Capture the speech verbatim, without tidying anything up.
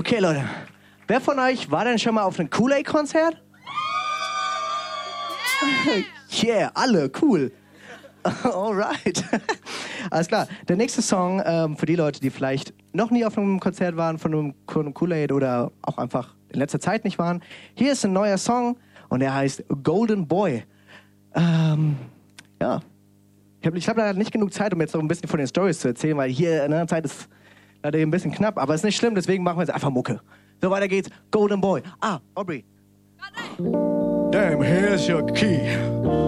Okay, Leute. Wer von euch war denn schon mal auf einem Kool-Aid-Konzert? Yeah, alle, cool. Alright. Alles klar. Der nächste Song, ähm, für die Leute, die vielleicht noch nie auf einem Konzert waren von einem Kool-Aid oder auch einfach in letzter Zeit nicht waren. Hier ist ein neuer Song und der heißt Golden Boy. Ähm, ja. Ich habe ich hab leider nicht genug Zeit, um jetzt noch ein bisschen von den Storys zu erzählen, weil hier in der Zeit ist leider ein bisschen knapp, aber ist nicht schlimm, deswegen machen wir jetzt einfach Mucke. So, weiter geht's. Golden Boy. Ah, Aubrey. Damn, here's your key.